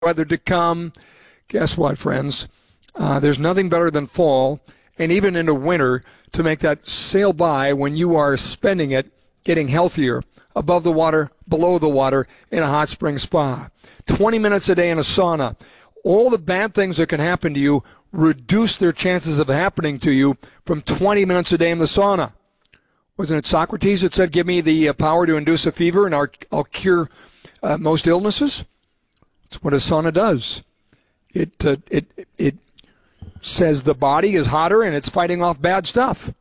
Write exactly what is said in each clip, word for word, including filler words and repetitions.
weather to come. Guess what, friends? Uh, there's nothing better than fall and even into winter to make that sail by when you are spending it getting healthier, above the water, below the water, in a hot spring spa. twenty minutes a day in a sauna. All the bad things that can happen to you reduce their chances of happening to you from twenty minutes a day in the sauna. Wasn't it Socrates that said, give me the uh, power to induce a fever and I'll, I'll cure uh, most illnesses? That's what a sauna does. It, uh, it, it says the body is hotter and it's fighting off bad stuff.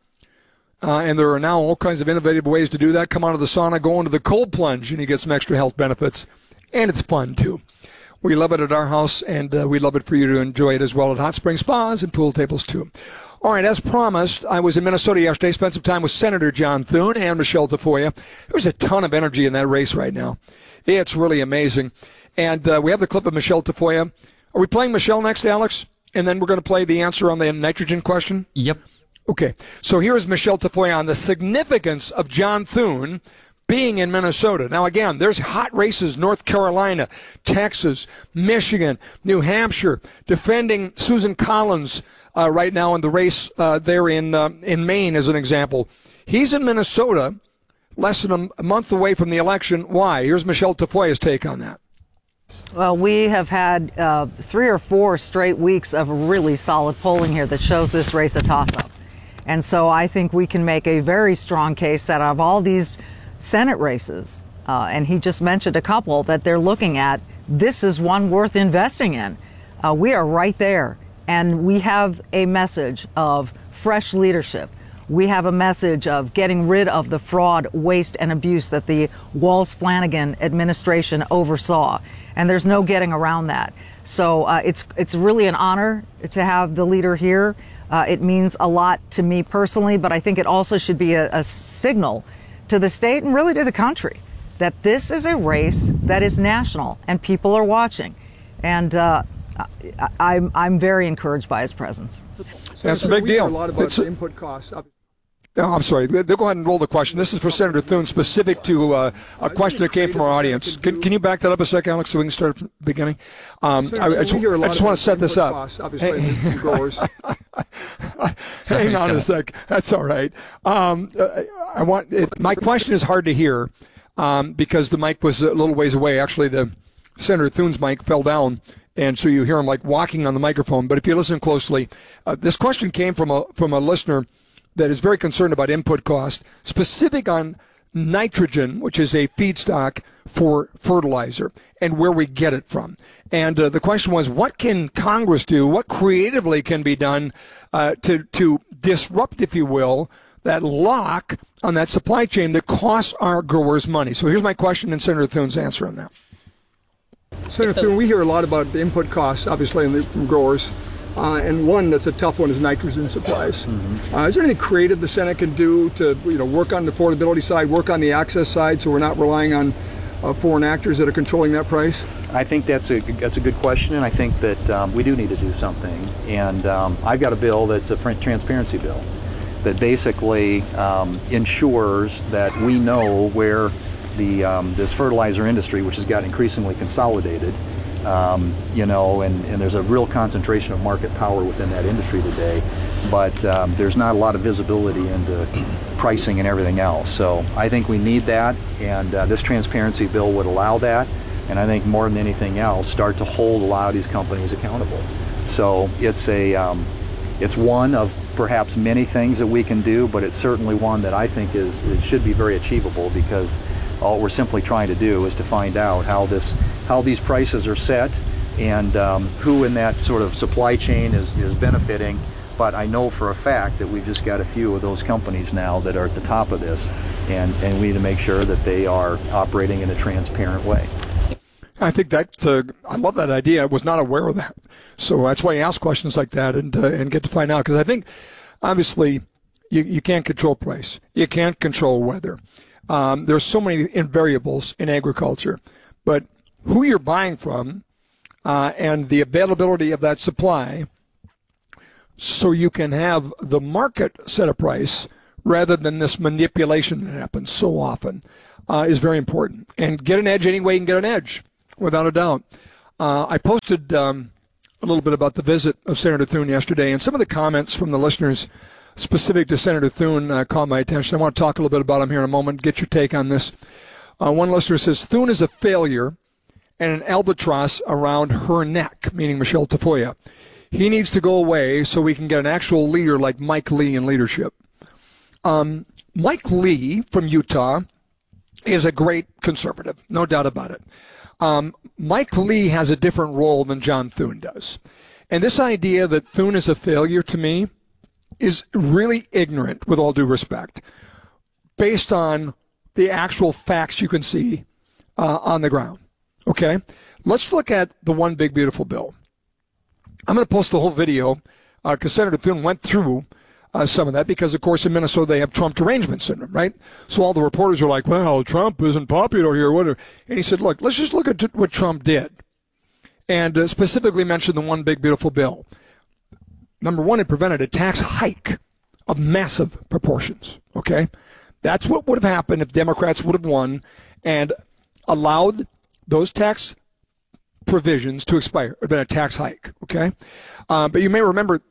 Uh, and there are now all kinds of innovative ways to do that. Come out of the sauna, go into the cold plunge, and you get some extra health benefits. And it's fun, too. We love it at our house, and uh, we love it for you to enjoy it as well at hot spring spas and pool tables, too. All right, as promised, I was in Minnesota yesterday, spent some time with Senator John Thune and Michelle Tafoya. There's a ton of energy in that race right now. It's really amazing. And uh, we have the clip of Michelle Tafoya. Are we playing Michelle next, Alex? And then we're going to play the answer on the nitrogen question? Yep. Okay, so here is Michelle Tafoya on the significance of John Thune being in Minnesota. Now, again, there's hot races, North Carolina, Texas, Michigan, New Hampshire, defending Susan Collins uh, right now in the race uh, there in, uh, in Maine, as an example. He's in Minnesota, less than a, a month away from the election. Why? Here's Michelle Tafoya's take on that. Well, we have had uh, three or four straight weeks of really solid polling here that shows this race a toss-up. And so I think we can make a very strong case that of all these Senate races, uh, and he just mentioned a couple that they're looking at, this is one worth investing in. Uh, we are right there, and we have a message of fresh leadership. We have a message of getting rid of the fraud, waste, and abuse that the Walz-Flanagan administration oversaw, and there's no getting around that. So uh, it's it's really an honor to have the leader here. Uh, it means a lot to me personally, but I think it also should be a, a signal to the state and really to the country that this is a race that is national and people are watching. And uh, I, I'm, I'm very encouraged by his presence. So that's a big deal. A lot about it's, the input costs. Oh, I'm sorry. They'll go ahead and roll the question. This is for Senator Thune, specific to uh, a question that came from our audience. Can, can you back that up a second, Alex, so we can start from the beginning? Um, I, I just, I just want to set this up. Costs, obviously, hey. growers. Hang on a sec. That's all right. Um, I want it, my question is hard to hear um, because the mic was a little ways away. Actually, the Senator Thune's mic fell down, and so you hear him like walking on the microphone. But if you listen closely, uh, this question came from a from a listener that is very concerned about input cost, specific on nitrogen, which is a feedstock for fertilizer, and where we get it from. And uh, the question was, what can Congress do? What creatively can be done uh, to to disrupt, if you will, that lock on that supply chain that costs our growers money? So here's my question and Senator Thune's answer on that. Senator Thune, we hear a lot about the input costs, obviously, from growers. Uh, and one that's a tough one is nitrogen supplies. Mm-hmm. Uh, is there anything creative the Senate can do to, you know, work on the affordability side, work on the access side, so we're not relying on uh, foreign actors that are controlling that price? I think that's a that's a good question, and I think that um, we do need to do something. And um, I've got a bill that's a transparency bill that basically um, ensures that we know where the um, this fertilizer industry, which has got increasingly consolidated. Um, you know, and, and there's a real concentration of market power within that industry today, but um, there's not a lot of visibility into pricing and everything else. So I think we need that, and uh, this transparency bill would allow that, and I think more than anything else, start to hold a lot of these companies accountable. So it's a, um, it's one of perhaps many things that we can do, but it's certainly one that I think is, it should be very achievable, because all we're simply trying to do is to find out how this how these prices are set, and um, who in that sort of supply chain is, is benefiting. But I know for a fact that we've just got a few of those companies now that are at the top of this, and, and we need to make sure that they are operating in a transparent way. I think that, uh, I love that idea. I was not aware of that. So that's why I ask questions like that and uh, and get to find out. Because I think, obviously, you, you can't control price. You can't control weather. Um, there's so many variables in agriculture. But who you're buying from uh, and the availability of that supply, so you can have the market set a price rather than this manipulation that happens so often, uh, is very important. And get an edge any way you can get an edge, without a doubt. Uh, I posted um, a little bit about the visit of Senator Thune yesterday, and some of the comments from the listeners specific to Senator Thune uh, caught my attention. I want to talk a little bit about him here in a moment, get your take on this. Uh, one listener says, Thune is a failure and an albatross around her neck, meaning Michelle Tafoya. He needs to go away so we can get an actual leader like Mike Lee in leadership. Um, Mike Lee from Utah is a great conservative, no doubt about it. Um, Mike Lee has a different role than John Thune does. And this idea that Thune is a failure to me is really ignorant, with all due respect, based on the actual facts you can see uh, on the ground. Okay? Let's look at the One Big Beautiful Bill. I'm going to post the whole video because uh, Senator Thune went through uh, some of that because, of course, in Minnesota they have Trump derangement syndrome, right? So all the reporters are like, well, Trump isn't popular here. Whatever. And he said, look, let's just look at what Trump did and uh, specifically mention the One Big Beautiful Bill. Number one, it prevented a tax hike of massive proportions, okay? That's what would have happened if Democrats would have won and allowed those tax provisions to expire. It would have been a tax hike, okay? Uh, but you may remember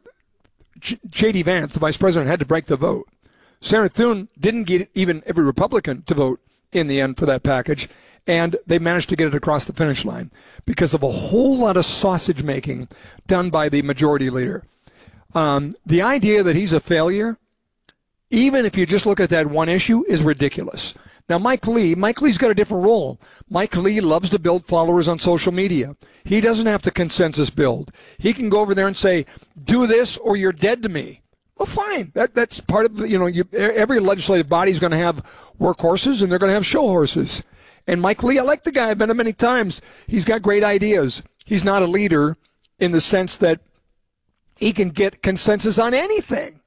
J D Vance, the vice president, had to break the vote. Senator Thune didn't get even every Republican to vote in the end for that package, and they managed to get it across the finish line because of a whole lot of sausage making done by the majority leader. Um, the idea that he's a failure, even if you just look at that one issue, is ridiculous. Now, Mike Lee, Mike Lee's got a different role. Mike Lee loves to build followers on social media. He doesn't have to consensus build. He can go over there and say, do this or you're dead to me. Well, fine. That, that's part of, the, you know, you, every legislative body is going to have workhorses and they're going to have show horses. And Mike Lee, I like the guy. I've met him many times. He's got great ideas. He's not a leader in the sense that he can get consensus on anything.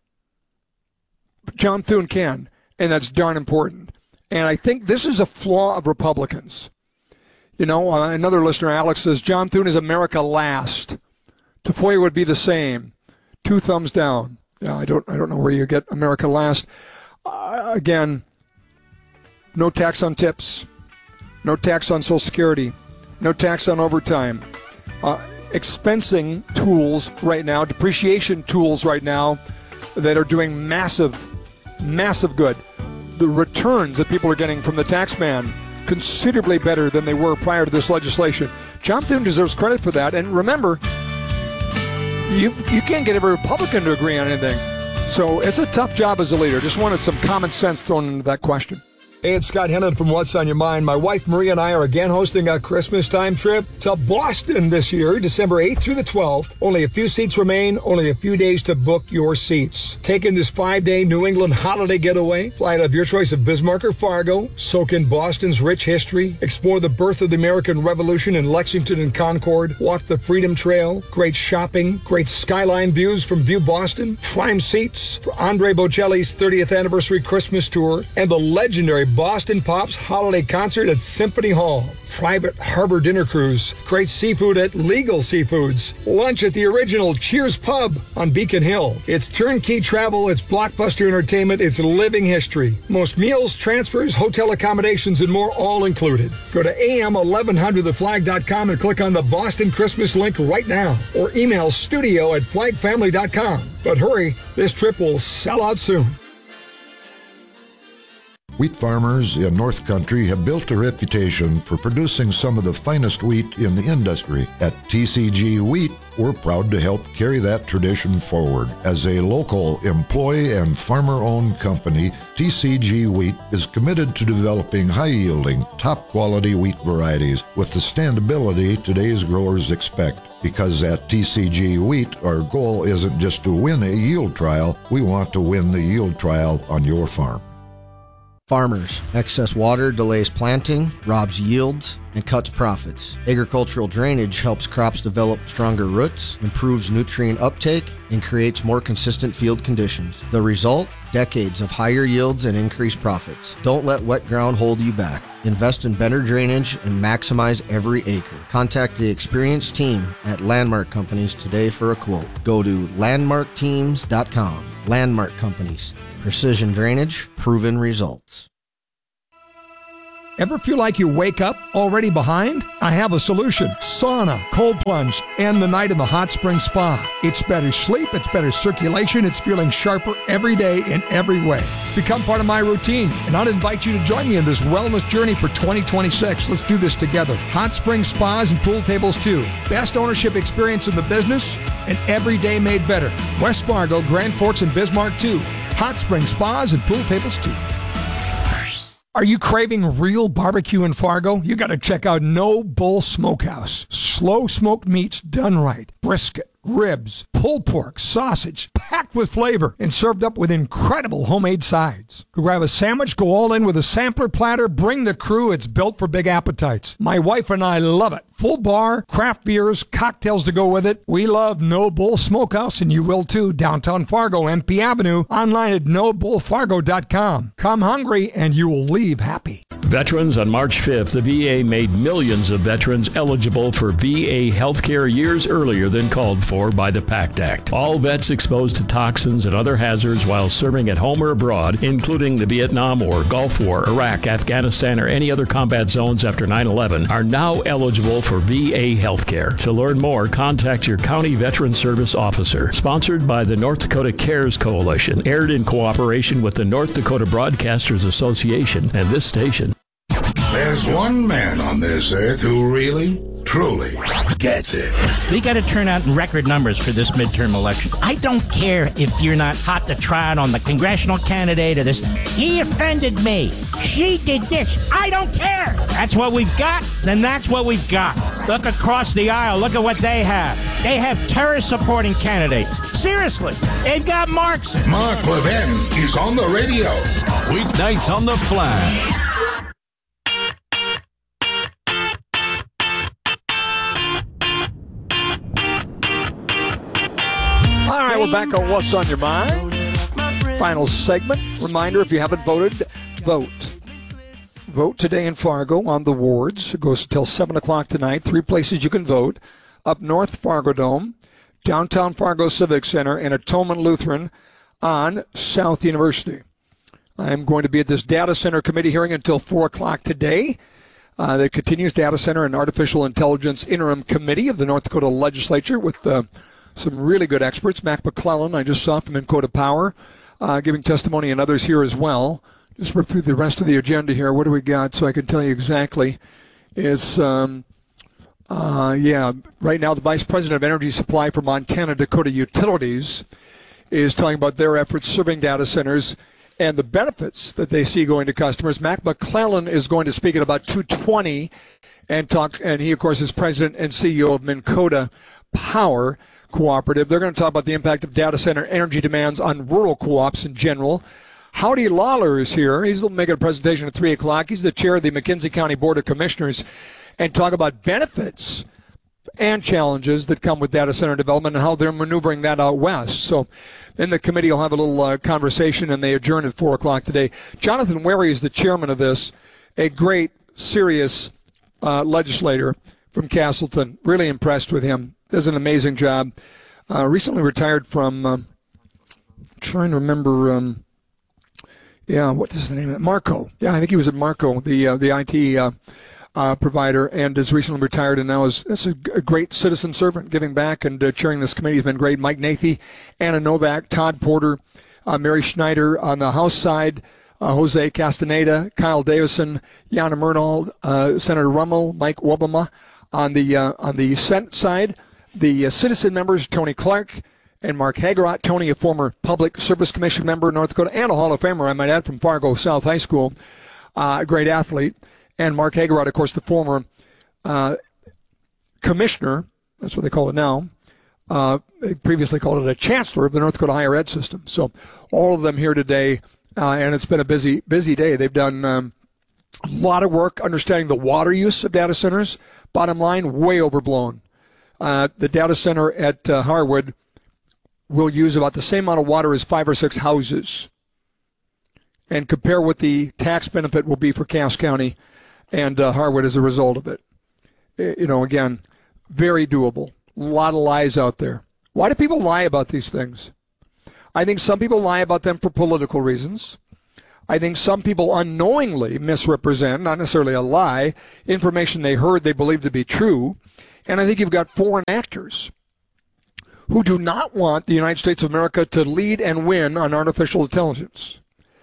John Thune can, and that's darn important. And I think this is a flaw of Republicans. You know, uh, another listener, Alex, says, John Thune is America last. Tafoya would be the same. Two thumbs down. Yeah, I don't I don't know where you get America last. Uh, again, no tax on tips. No tax on Social Security. No tax on overtime. Uh, expensing tools right now, depreciation tools right now that are doing massive, massive good. The returns that people are getting from the tax man considerably better than they were prior to this legislation. John Thune deserves credit for that. And remember, you you can't get every Republican to agree on anything. So it's a tough job as a leader. Just wanted some common sense thrown into that question. Hey, it's Scott Hennon from What's on Your Mind. My wife Maria and I are again hosting a Christmas time trip to Boston this year, December eighth through the twelfth. Only a few seats remain, only a few days to book your seats. Take in this five-day New England holiday getaway. Fly out of your choice of Bismarck or Fargo. Soak in Boston's rich history. Explore the birth of the American Revolution in Lexington and Concord. Walk the Freedom Trail. Great shopping. Great skyline views from View Boston. Prime seats for Andre Bocelli's thirtieth anniversary Christmas tour. And the legendary Boston Pops holiday concert at Symphony Hall. Private harbor dinner cruise. Great seafood at Legal Seafoods. Lunch at the original Cheers Pub on Beacon Hill. It's turnkey travel. It's blockbuster entertainment. It's living history. Most meals, transfers, hotel accommodations, and more all included. Go to A M eleven hundred the flag dot com and click on the Boston Christmas link right now. Or email studio at flag family dot com. But hurry, this trip will sell out soon. Wheat farmers in North Country have built a reputation for producing some of the finest wheat in the industry. At T C G Wheat, we're proud to help carry that tradition forward. As a local employee and farmer-owned company, T C G Wheat is committed to developing high-yielding, top-quality wheat varieties with the standability today's growers expect. Because at T C G Wheat, our goal isn't just to win a yield trial, we want to win the yield trial on your farm. Farmers, excess water delays planting, robs yields, and cuts profits. Agricultural drainage helps crops develop stronger roots, improves nutrient uptake, and creates more consistent field conditions. The result? Decades of higher yields and increased profits. Don't let wet ground hold you back. Invest in better drainage and maximize every acre. Contact the experienced team at Landmark Companies today for a quote. Go to landmark teams dot com. Landmark Companies. Precision drainage, proven results. Ever feel like you wake up already behind? I have a solution. Sauna, cold plunge, and the night in the hot spring spa. It's better sleep, it's better circulation, it's feeling sharper every day in every way. Become part of my routine, and I'd invite you to join me in this wellness journey for twenty twenty-six. Let's do this together. Hot spring spas and pool tables too. Best ownership experience in the business, and every day made better. West Fargo, Grand Forks, and Bismarck too. Hot spring spas and pool tables too. Are you craving real barbecue in Fargo? You got to check out No Bull Smokehouse. Slow smoked meats done right. Brisket, ribs, pulled pork, sausage, packed with flavor and served up with incredible homemade sides. Grab a sandwich, go all in with a sampler platter, bring the crew. It's built for big appetites. My wife and I love it. Full bar, craft beers, cocktails to go with it. We love No Bull Smokehouse, and you will too. Downtown Fargo, M P Avenue, online at no bull fargo dot com. Come hungry and you will leave happy. Veterans, on March fifth, the V A made millions of veterans eligible for V A health care years earlier than called for by the PACT Act. All vets exposed to toxins and other hazards while serving at home or abroad, including the Vietnam or Gulf War, Iraq, Afghanistan, or any other combat zones after nine eleven, are now eligible for V A health care. To learn more, contact your county veteran service officer. Sponsored by the North Dakota Cares Coalition, aired in cooperation with the North Dakota Broadcasters Association and this station. There's one man on this earth who really, truly gets it. We got to turn out in record numbers for this midterm election. I don't care if you're not hot to trot on the congressional candidate or this. He offended me. She did this. I don't care. That's what we've got, then that's what we've got. Look across the aisle. Look at what they have. They have terrorist-supporting candidates. Seriously, they've got Marx. Mark Levin is on the radio. Weeknights on the Flash. All right, we're back on What's on Your Mind. Final segment. Reminder, if you haven't voted, vote. Vote today in Fargo on the wards. It goes until seven o'clock tonight. Three places you can vote. Up north, Fargo Dome, downtown Fargo Civic Center, and Atonement Lutheran on South University. I'm going to be at this data center committee hearing until four o'clock today. Uh, that continues Data Center and Artificial Intelligence Interim Committee of the North Dakota Legislature with uh, some really good experts. Mac McClellan, I just saw from Encota Power, uh, giving testimony, and others here as well. Just rip through the rest of the agenda here. What do we got so I can tell you exactly? It's, um, uh, yeah, right now the Vice President of Energy Supply for Montana Dakota Utilities is talking about their efforts serving data centers and the benefits that they see going to customers. Mac McClellan is going to speak at about two twenty and talk, and he, of course, is president and C E O of Encota Power Cooperative. They're going to talk about the impact of data center energy demands on rural co-ops in general. Howdy Lawler is here. He's making a presentation at three o'clock. He's the chair of the McKenzie County Board of Commissioners, and talk about benefits and challenges that come with data center development and how they're maneuvering that out west. So then the committee will have a little uh, conversation, and they adjourn at four o'clock today. Jonathan Wary is the chairman of this, a great, serious uh, legislator from Castleton. Really impressed with him. Does an amazing job. Uh, recently retired from, uh, trying to remember, um, yeah, what is the name of it? Marco. Yeah, I think he was at Marco, the uh, the I T uh, uh, provider, and is recently retired, and now is that's a, a great citizen servant, giving back and uh, chairing this committee has been great. Mike Nathy, Anna Novak, Todd Porter, uh, Mary Schneider on the House side, uh, Jose Castaneda, Kyle Davison, Jana Murnau, uh, Senator Rummel, Mike Wobama on the uh, on the Senate side. The uh, citizen members, Tony Clark and Mark Hagerott. Tony, a former Public Service Commission member in North Dakota and a Hall of Famer, I might add, from Fargo South High School, uh, a great athlete. And Mark Hagerott, of course, the former uh, commissioner, that's what they call it now. Uh, they previously called it a chancellor of the North Dakota higher ed system. So all of them here today, uh, and it's been a busy, busy day. They've done um, a lot of work understanding the water use of data centers. Bottom line, way overblown. Uh, the data center at uh, Harwood will use about the same amount of water as five or six houses. And compare what the tax benefit will be for Cass County and uh, Harwood as a result of it. You know, again, very doable. A lot of lies out there. Why do people lie about these things? I think some people lie about them for political reasons. I think some people unknowingly misrepresent, not necessarily a lie, information they heard they believe to be true. And I think you've got foreign actors who do not want the United States of America to lead and win on artificial intelligence.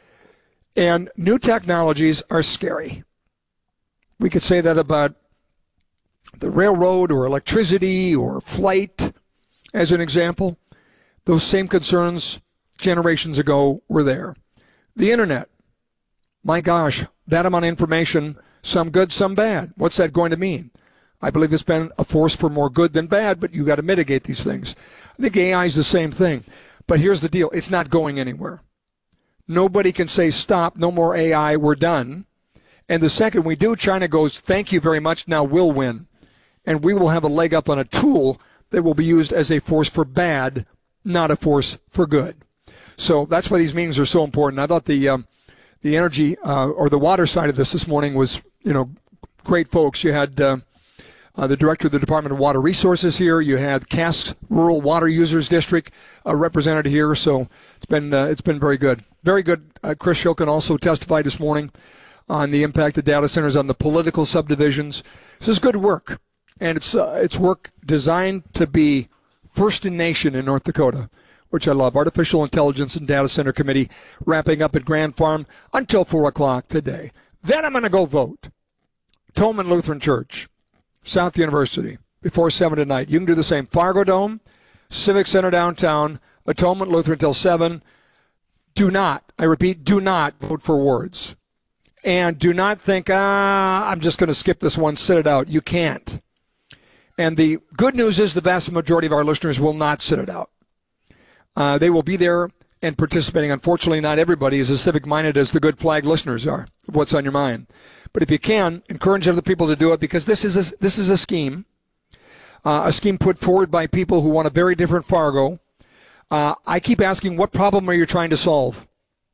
And new technologies are scary. We could say that about the railroad or electricity or flight, as an example. Those same concerns generations ago were there. The internet. My gosh, that amount of information, some good, some bad. What's that going to mean? I believe it's been a force for more good than bad, but you got to mitigate these things. I think A I is the same thing. But here's the deal. It's not going anywhere. Nobody can say, stop, no more A I, we're done. And the second we do, China goes, thank you very much, now we'll win. And we will have a leg up on a tool that will be used as a force for bad, not a force for good. So that's why these meetings are so important. I thought the um, the energy uh, or the water side of this this morning was, you know, great folks. You had uh, uh, the director of the Department of Water Resources here. You had Cass Rural Water Users District uh, represented here. So it's been uh, it's been very good, very good. Uh, Chris Shilkin also testified this morning on the impact of data centers on the political subdivisions. This is good work, and it's uh, it's work designed to be first in nation in North Dakota, which I love. Artificial Intelligence and Data Center Committee wrapping up at Grand Farm until four o'clock today. Then I'm going to go vote. Tolman Lutheran Church, South University, before seven tonight. You can do the same. Fargo Dome, Civic Center downtown, Atonement Lutheran until seven. Do not, I repeat, do not vote for words. And do not think, ah, I'm just going to skip this one, sit it out. You can't. And the good news is the vast majority of our listeners will not sit it out. Uh, they will be there and participating. Unfortunately, not everybody is as civic-minded as the good flag listeners are of what's on your mind. But if you can, encourage other people to do it, because this is a, this is a scheme, uh, a scheme put forward by people who want a very different Fargo. Uh, I keep asking, what problem are you trying to solve?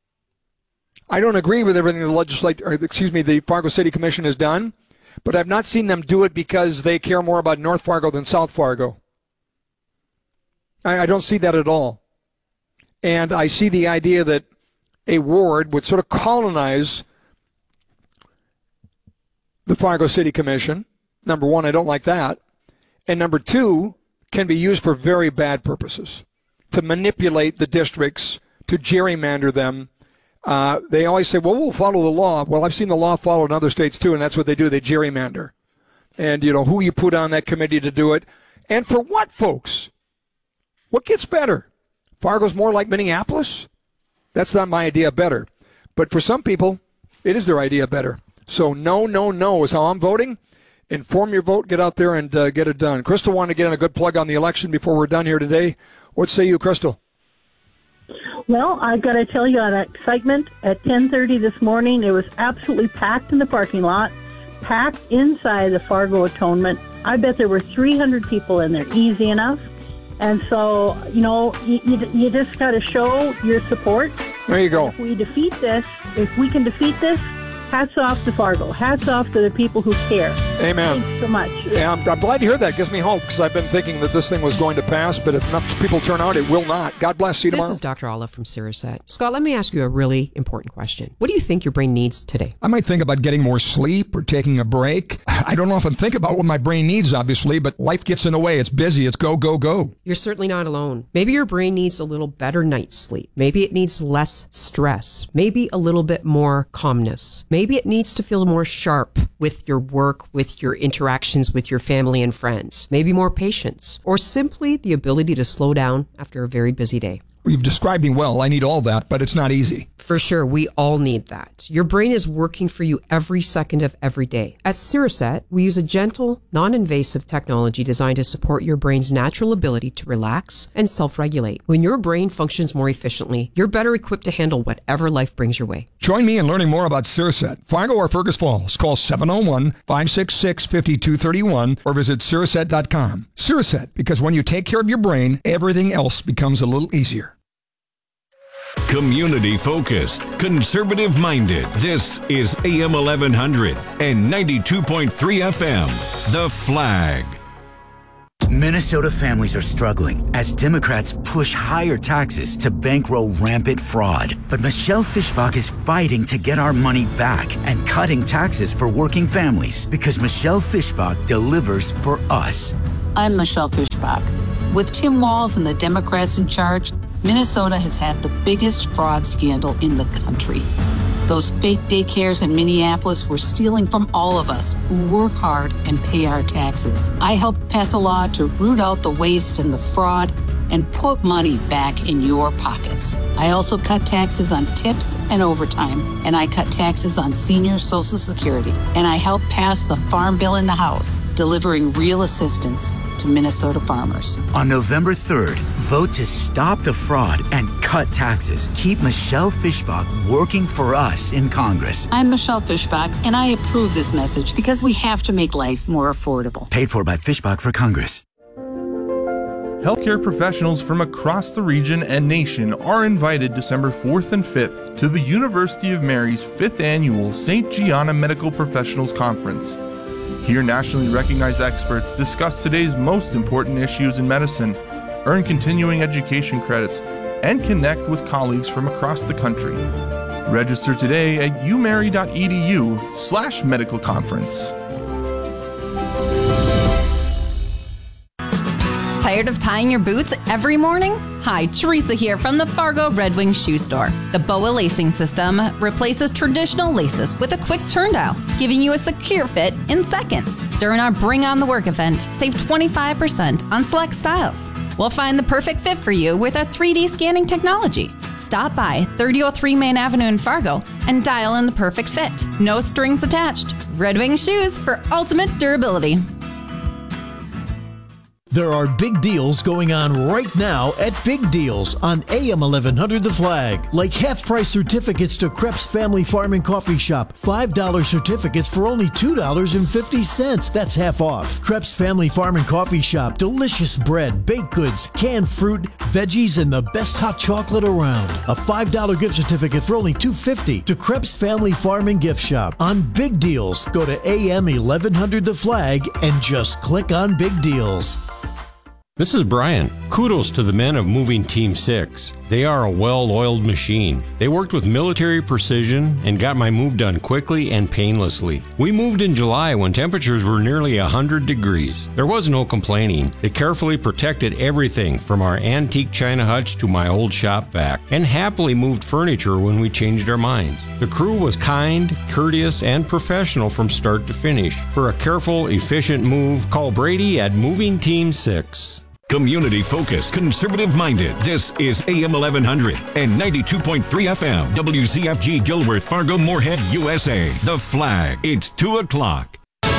I don't agree with everything the legislate, or excuse me, the Fargo City Commission has done, but I've not seen them do it because they care more about North Fargo than South Fargo. I, I don't see that at all. And I see the idea that a ward would sort of colonize the Fargo City Commission. Number one, I don't like that. And number two, can be used for very bad purposes, to manipulate the districts, to gerrymander them. Uh, they always say, well, we'll follow the law. Well, I've seen the law followed in other states, too, and that's what they do. They gerrymander. And, you know, who you put on that committee to do it. And for what, folks? What gets better? Fargo's more like Minneapolis? That's not my idea better. But for some people, it is their idea better. So no, no, no is how I'm voting. Inform your vote. Get out there and uh, get it done. Crystal wanted to get in a good plug on the election before we're done here today. What say you, Crystal? Well, I've got to tell you, on excitement at ten thirty this morning, it was absolutely packed in the parking lot, packed inside the Fargo Atonement. I bet there were three hundred people in there, easy enough. And so, you know, you, you, you just got to show your support. There you go. If we defeat this, if we can defeat this, hats off to Fargo. Hats off to the people who care. Amen. Thanks so much. Yeah, I'm, I'm glad to hear that. It gives me hope, because I've been thinking that this thing was going to pass, but if enough people turn out, it will not. God bless you tomorrow. This is Doctor Olive from Siriset. Scott, let me ask you a really important question. What do you think your brain needs today? I might think about getting more sleep or taking a break. I don't often think about what my brain needs, obviously, but life gets in the way. It's busy. It's go, go, go. You're certainly not alone. Maybe your brain needs a little better night's sleep. Maybe it needs less stress. Maybe a little bit more calmness. Maybe it needs to feel more sharp with your work, with your interactions with your family and friends. Maybe more patience, or simply the ability to slow down after a very busy day. You've described me well. I need all that, but it's not easy. For sure, we all need that. Your brain is working for you every second of every day. At Siriset, we use a gentle, non-invasive technology designed to support your brain's natural ability to relax and self-regulate. When your brain functions more efficiently, you're better equipped to handle whatever life brings your way. Join me in learning more about Siriset. Fargo or Fergus Falls, call seven oh one, five six six, five two three one or visit Siriset dot com. Siriset, because when you take care of your brain, everything else becomes a little easier. Community focused, conservative minded. This is A M eleven hundred and ninety-two point three F M. The Flag. Minnesota families are struggling as Democrats push higher taxes to bankroll rampant fraud. But Michelle Fischbach is fighting to get our money back and cutting taxes for working families because Michelle Fischbach delivers for us. I'm Michelle Fischbach. With Tim Walz and the Democrats in charge, Minnesota has had the biggest fraud scandal in the country. Those fake daycares in Minneapolis were stealing from all of us who work hard and pay our taxes. I helped pass a law to root out the waste and the fraud and put money back in your pockets. I also cut taxes on tips and overtime, and I cut taxes on senior Social Security. And I helped pass the Farm Bill in the House, delivering real assistance to Minnesota farmers. On November third, vote to stop the fraud and cut taxes. Keep Michelle Fischbach working for us in Congress. I'm Michelle Fischbach, and I approve this message because we have to make life more affordable. Paid for by Fischbach for Congress. Healthcare professionals from across the region and nation are invited December fourth and fifth to the University of Mary's fifth Annual Saint Gianna Medical Professionals Conference. Here, nationally recognized experts discuss today's most important issues in medicine, earn continuing education credits, and connect with colleagues from across the country. Register today at umary.edu slash medical conference. Tired of tying your boots every morning? Hi, Teresa here from the Fargo Red Wing Shoe Store. The B O A lacing system replaces traditional laces with a quick turn dial, giving you a secure fit in seconds. During our Bring on the Work event, save twenty-five percent on select styles. We'll find the perfect fit for you with our three D scanning technology. Stop by thirty oh three Main Avenue in Fargo and dial in the perfect fit. No strings attached. Red Wing Shoes for ultimate durability. There are big deals going on right now at Big Deals on A M eleven hundred The Flag. Like half-price certificates to Krebs Family Farm and Coffee Shop. five dollar certificates for only two dollars and fifty cents. That's half off. Krebs Family Farm and Coffee Shop. Delicious bread, baked goods, canned fruit, veggies, and the best hot chocolate around. A five dollar gift certificate for only two dollars and fifty cents to Krebs Family Farm and Gift Shop. On Big Deals, go to A M eleven hundred The Flag and just click on Big Deals. This is Brian. Kudos to the men of Moving Team six. They are a well-oiled machine. They worked with military precision and got my move done quickly and painlessly. We moved in July when temperatures were nearly one hundred degrees. There was no complaining. They carefully protected everything from our antique china hutch to my old shop vac, and happily moved furniture when we changed our minds. The crew was kind, courteous, and professional from start to finish. For a careful, efficient move, call Brady at Moving Team six. Community focused, conservative minded. This is A M eleven hundred and ninety-two point three F M. W C F G Gilworth, Fargo, Moorhead, U S A. The Flag. It's two o'clock.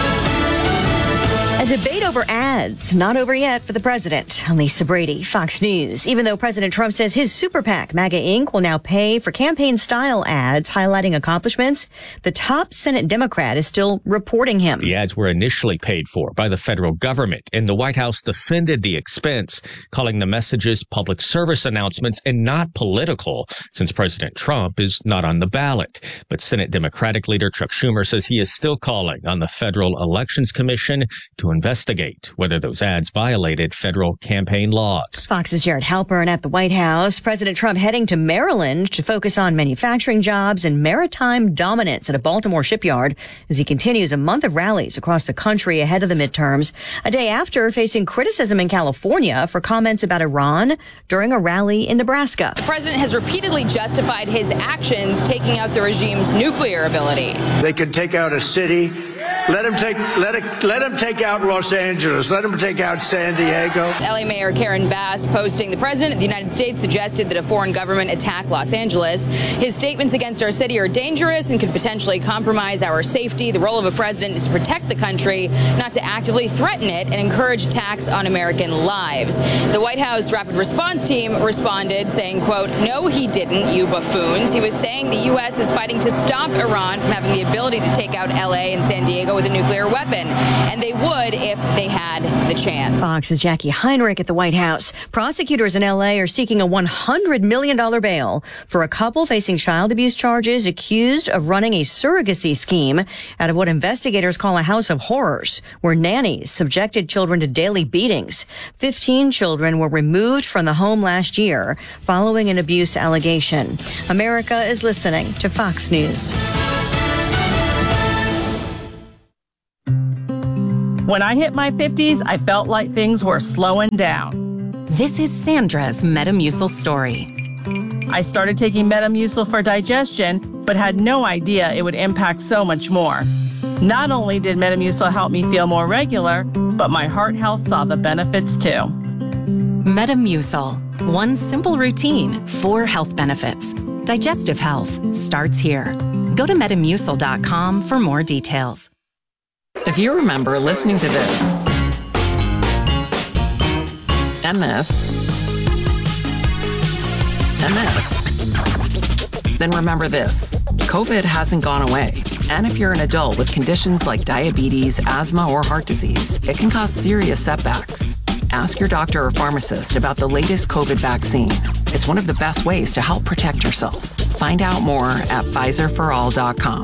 A debate over ads, not over yet for the president. Lisa Brady, Fox News. Even though President Trump says his super PAC, MAGA Incorporated, will now pay for campaign-style ads highlighting accomplishments, the top Senate Democrat is still reporting him. The ads were initially paid for by the federal government, and the White House defended the expense, calling the messages public service announcements and not political, since President Trump is not on the ballot. But Senate Democratic leader Chuck Schumer says he is still calling on the Federal Elections Commission to investigate whether those ads violated federal campaign laws. Fox's Jared Halpern at the White House. President Trump heading to Maryland to focus on manufacturing jobs and maritime dominance at a Baltimore shipyard as he continues a month of rallies across the country ahead of the midterms, a day after facing criticism in California for comments about Iran during a rally in Nebraska. The president has repeatedly justified his actions taking out the regime's nuclear ability. They could take out a city. Let him take let it let him take out Los Angeles. Let him take out San Diego. L A Mayor Karen Bass posting, the president of the United States suggested that a foreign government attack Los Angeles. His statements against our city are dangerous and could potentially compromise our safety. The role of a president is to protect the country, not to actively threaten it and encourage attacks on American lives. The White House Rapid Response Team responded saying, quote, "No, he didn't, you buffoons." He was saying the U S is fighting to stop Iran from having the ability to take out L A and San Diego with a nuclear weapon, and they would if they had the chance. Fox's Jackie Heinrich at the White House. Prosecutors in L A are seeking a one hundred million dollars bail for a couple facing child abuse charges accused of running a surrogacy scheme out of what investigators call a house of horrors, where nannies subjected children to daily beatings. Fifteen children were removed from the home last year following an abuse allegation. America is listening to Fox News. When I hit my fifties, I felt like things were slowing down. This is Sandra's Metamucil story. I started taking Metamucil for digestion, but had no idea it would impact so much more. Not only did Metamucil help me feel more regular, but my heart health saw the benefits too. Metamucil. One simple routine, four health benefits. Digestive health starts here. Go to metamucil dot com for more details. If you remember listening to this, M S, M S, then remember this, COVID hasn't gone away. And if you're an adult with conditions like diabetes, asthma, or heart disease, it can cause serious setbacks. Ask your doctor or pharmacist about the latest COVID vaccine. It's one of the best ways to help protect yourself. Find out more at Pfizer for all dot com.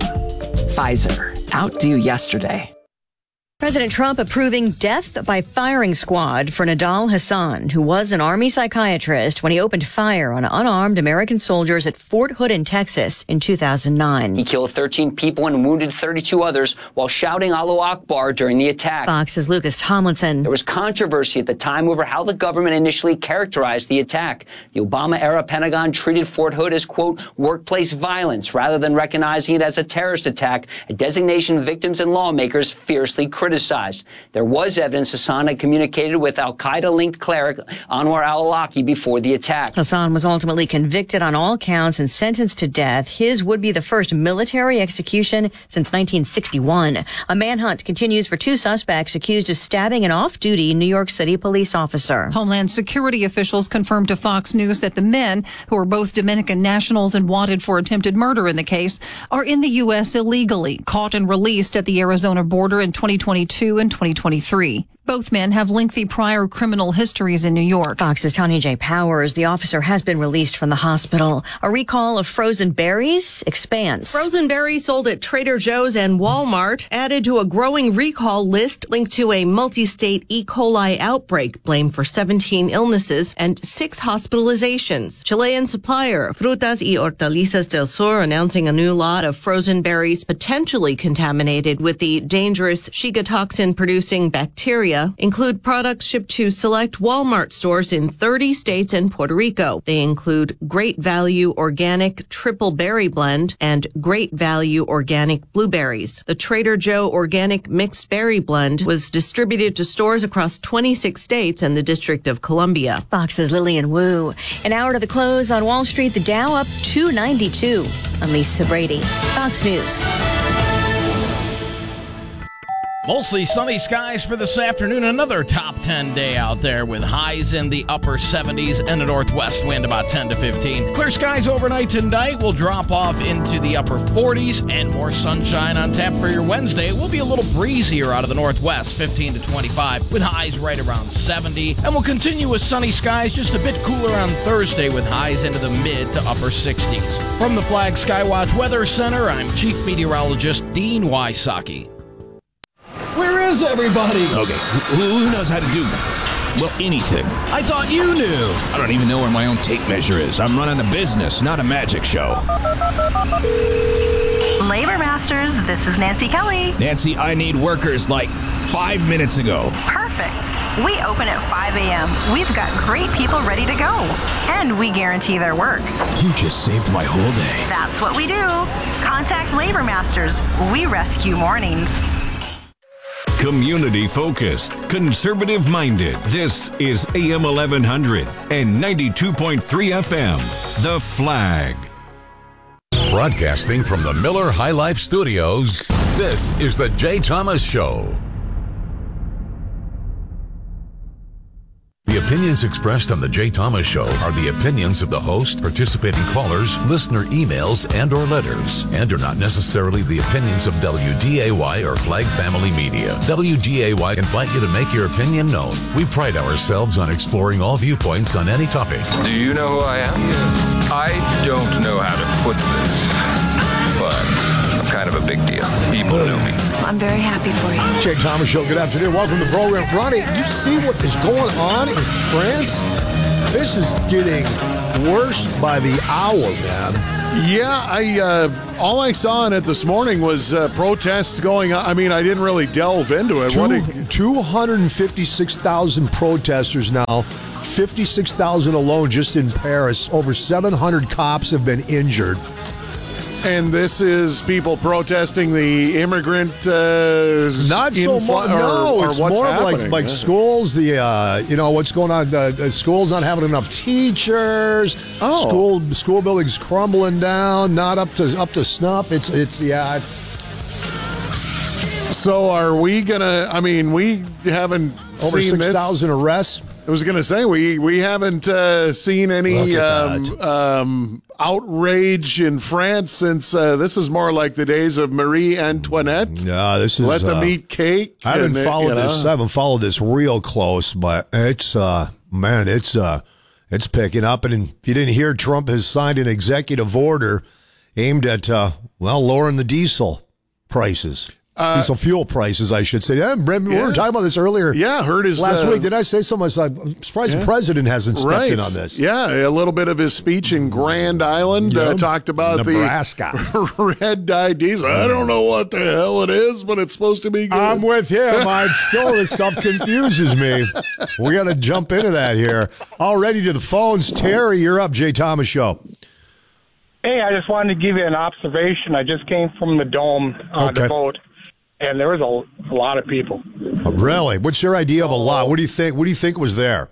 Pfizer, outdo yesterday. President Trump approving death by firing squad for Nidal Hasan, who was an Army psychiatrist when he opened fire on unarmed American soldiers at Fort Hood in Texas in two thousand nine. He killed thirteen people and wounded thirty-two others while shouting Allahu Akbar during the attack. Fox's Lucas Tomlinson. There was controversy at the time over how the government initially characterized the attack. The Obama-era Pentagon treated Fort Hood as, quote, workplace violence rather than recognizing it as a terrorist attack, a designation victims and lawmakers fiercely criticized. Criticized. There was evidence Hassan had communicated with al-Qaeda-linked cleric Anwar al-Awlaki before the attack. Hassan was ultimately convicted on all counts and sentenced to death. His would be the first military execution since nineteen sixty-one. A manhunt continues for two suspects accused of stabbing an off-duty New York City police officer. Homeland Security officials confirmed to Fox News that the men, who are both Dominican nationals and wanted for attempted murder in the case, are in the U S illegally, caught and released at the Arizona border in twenty twenty-two and twenty twenty-three. Both men have lengthy prior criminal histories in New York. Fox's Tanya J. Powers. The officer has been released from the hospital. A recall of frozen berries expands. Frozen berries sold at Trader Joe's and Walmart added to a growing recall list linked to a multi-state E. coli outbreak blamed for seventeen illnesses and six hospitalizations. Chilean supplier Frutas y Hortalizas del Sur announcing a new lot of frozen berries potentially contaminated with the dangerous Shiga toxin-producing bacteria include products shipped to select Walmart stores in thirty states and Puerto Rico. They include Great Value Organic Triple Berry Blend and Great Value Organic Blueberries. The Trader Joe Organic Mixed Berry Blend was distributed to stores across twenty-six states and the District of Columbia. Fox's Lillian Wu. An hour to the close on Wall Street, the Dow up two ninety-two. I'm Lisa Brady, Fox News. Mostly sunny skies for this afternoon. Another top ten day out there with highs in the upper seventies and a northwest wind about ten to fifteen. Clear skies overnight tonight will drop off into the upper forties and more sunshine on tap for your Wednesday. It will be a little breezier out of the northwest, fifteen to twenty-five, with highs right around seventy. And we'll continue with sunny skies, just a bit cooler on Thursday with highs into the mid to upper sixties. From the Flag Skywatch Weather Center, I'm Chief Meteorologist Dean Wysocki. Where is everybody? Okay, who, who knows how to do that? Well, anything. I thought you knew. I don't even know where my own tape measure is. I'm running a business, not a magic show. Labor Masters, this is Nancy Kelly. Nancy, I need workers like five minutes ago. Perfect. We open at five a.m. We've got great people ready to go. And we guarantee their work. You just saved my whole day. That's what we do. Contact Labor Masters. We rescue mornings. Community focused, conservative minded. This is A M eleven hundred and ninety-two point three F M. The Flag. Broadcasting from the Miller High Life Studios, this is the Jay Thomas Show. The opinions expressed on the Jay Thomas Show are the opinions of the host, participating callers, listener emails, and or letters, and are not necessarily the opinions of W D A Y or Flag Family Media. W D A Y invite you to make your opinion known. We pride ourselves on exploring all viewpoints on any topic. Do you know who I am? I don't know how to put this, but I'm kind of a big deal. People know me. I'm very happy for you. Jay Thomas Show, good afternoon. Welcome to the program. Ronnie, you see what is going on in France? This is getting worse by the hour, man. Yeah, I uh, all I saw in it this morning was uh, protests going on. I mean, I didn't really delve into it. Two, what did, two hundred fifty-six thousand protesters now, fifty-six thousand alone just in Paris. Over seven hundred cops have been injured. And this is people protesting the immigrant uh, not so infl- much. Or, no, or it's what's more happening. like like yeah. schools. The uh, you know what's going on. The, the schools not having enough teachers. Oh. School school buildings crumbling down. Not up to up to snuff. It's it's yeah. It's, so are we gonna? I mean, we haven't over seen six thousand arrests. I was going to say, we we haven't uh, seen any um, um, outrage in France since uh, this is more like the days of Marie Antoinette. Yeah, this is let them uh, eat cake. I haven't and, followed you know. this. I haven't followed this real close, but it's uh, man, it's uh, it's picking up. And if you didn't hear, Trump has signed an executive order aimed at uh, well lowering the diesel prices. Uh, Diesel fuel prices, I should say. Yeah, Brent, we yeah. were talking about this earlier. Yeah, heard his last uh, week. Did I say so much? I'm surprised yeah. the president hasn't stepped right. in on this. Yeah, a little bit of his speech in Grand Island yep. uh, talked about Nebraska. the red dye diesel. I don't know what the hell it is, but it's supposed to be good. I'm with him. I still this stuff confuses me. We got to jump into that here. Already to the phones. Terry, you're up. Jay Thomas Show. Hey, I just wanted to give you an observation. I just came from the Dome uh, Okay. to vote. And there was a, a lot of people. Oh, really? What's your idea of a lot? What do you think? What do you think was there?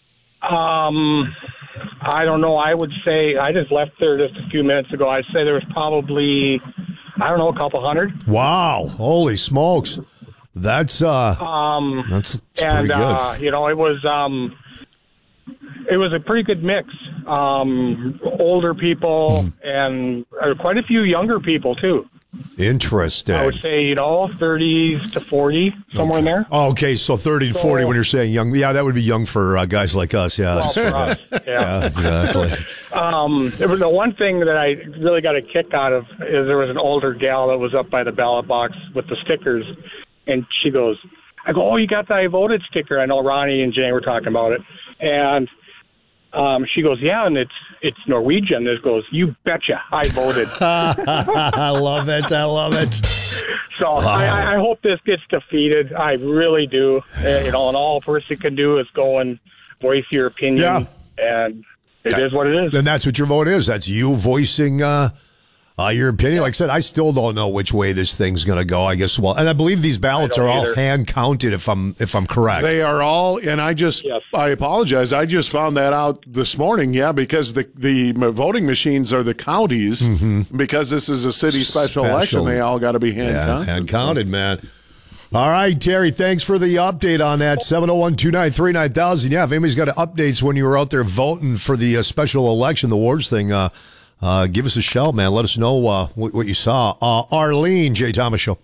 Um, I don't know. I would say I just left there just a few minutes ago. I'd say there was probably, I don't know, a couple hundred. Wow! Holy smokes! That's uh, um, that's, that's and pretty good. uh, you know, it was um, it was a pretty good mix. Um, older people Mm-hmm. and uh, quite a few younger people too. Interesting. I would say, you know, thirties to forty, somewhere in there. Oh, okay, so thirty to forty So- when you're saying young. Yeah, that would be young for uh, guys like us. Yeah, Well, that's- for us, yeah. yeah, exactly. Um, there was the one thing that I really got a kick out of is there was an older gal that was up by the ballot box with the stickers, and she goes, I go, oh, you got the I voted sticker. I know Ronnie and Jay were talking about it. And um, she goes, yeah, and it's it's Norwegian. This goes, you betcha, I voted. I love it. I love it. So Wow. I, I hope this gets defeated. I really do. Uh, you know, and all a person can do is go and voice your opinion. Yeah. And it is what it is. And that's what your vote is. That's you voicing uh, uh, your opinion. Like I said, I still don't know which way this thing's going to go. I guess. Well, and I believe these ballots are all either. hand counted. If I'm if I'm correct, They are all, and I just, I apologize. I just found that out this morning. Yeah, because the the voting machines are the counties. Mm-hmm. Because this is a city special, Special. election, they all got to be hand yeah, counted. hand counted, man. All right, Terry, thanks for the update on that. seven oh one, two nine three, nine thousand. Yeah, if anybody's got updates when you were out there voting for the uh, special election, the wars thing, uh, uh, give us a shout, man. Let us know uh, what, what you saw. Uh, Arlene, Jay Thomas Show.